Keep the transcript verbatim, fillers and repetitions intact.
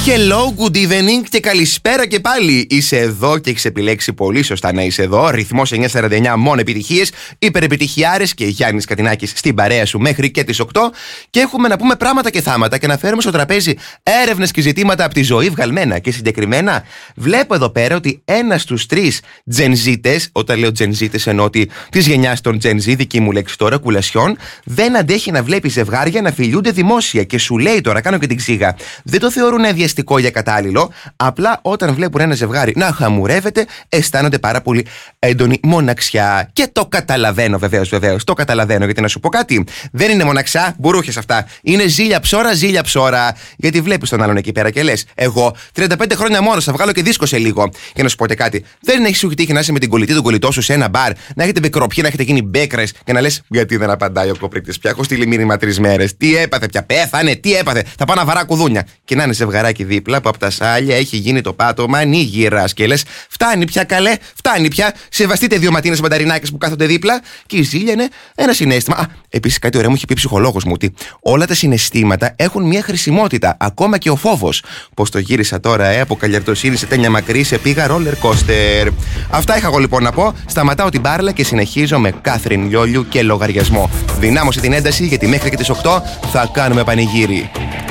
Hello, good evening και καλησπέρα και πάλι. Είσαι εδώ και έχεις επιλέξει πολύ σωστά να είσαι εδώ. Ρυθμός εννιακόσια σαράντα εννιά, μόνο επιτυχίες, υπερεπιτυχιάρες και Γιάννης Κατινάκης στην παρέα σου μέχρι και τις οκτώ. Και έχουμε να πούμε πράγματα και θάματα και να φέρουμε στο τραπέζι έρευνες και ζητήματα από τη ζωή βγαλμένα. Και συγκεκριμένα, βλέπω εδώ πέρα ότι ένας στους τρεις Gen Z'τες, όταν λέω Gen Z'τες εννοώ ότι της γενιάς των Gen Z, δική μου λέξη τώρα, κουλασιών, δεν αντέχει να βλέπει ζευγάρια να φιλιούνται δημόσια. Και σου λέει τώρα, κάνω και την ξύγα, δεν το θεωρούν αδιαστικό για κατάλληλο. Απλά όταν βλέπουν ένα ζευγάρι να χαμουρεύεται, αισθάνονται πάρα πολύ έντονη μοναξιά. Και το καταλαβαίνω, βεβαίως, βεβαίως. Το καταλαβαίνω, γιατί να σου πω κάτι. Δεν είναι μοναξιά, μπουρούχες αυτά. Είναι ζήλια ψώρα, ζήλια ψώρα. Γιατί βλέπεις τον άλλον εκεί πέρα και λες, εγώ τριάντα πέντε χρόνια μόνος, θα βγάλω και δίσκο σε λίγο. Και να σου πω και κάτι. Δεν έχει σου τύχει να είσαι με την κολλητή, τον κολλητό σου σε ένα μπαρ, να έχετε μπεκροπιεί, να έχετε γίνει μπέκρες και να λες, γιατί δεν απαντάει ο κοπρίκτης πια. Έχω στείλει μήνυμα τρεις μέρες. Τι έπαθε πια, πέθανε, τι έπαθε. Θα πάω να βαρά κουδούνια. Και να είναι ζευγαράκι δίπλα που από τα σάλια έχει γίνει το πάτωμα νίγηρας. Και λες, φτάνει πια καλέ, φτάνει πια. Σεβαστείτε δύο ματίνες μανταρινάκες που κάθονται δίπλα. Και η ζήλια είναι ένα συναίσθημα. Α, επίσης κάτι ωραίο μου έχει πει ψυχολόγος μου, ότι όλα τα συναισθήματα έχουν μια χρησιμότητα. Ακόμα και ο φόβος. Πώς το γύρισα τώρα, ε, από Καλιαρτοσύνη σε Τένια Μακρύ, σε πήγα ρόλερ κόστερ. Αυτά είχα εγώ λοιπόν να πω. Σταματάω την μπάρλα και συνεχίζω με Κάθριν Λιόλιου και λογαριασμό. Δυνάμωσε την ένταση, γιατί μέχρι και τις οκτώ θα κάνουμε πανηγύρι.